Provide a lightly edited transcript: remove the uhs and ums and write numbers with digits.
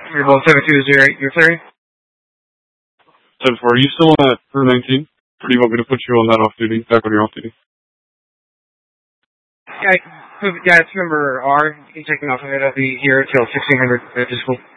Revolt 7208, you're clearing? 7-4, are you still on that crew 19? Or do you want me to put you on that off duty, back on your off duty? Yeah, it's member R. He's taking off. I'm going to be here till 1600 at this school.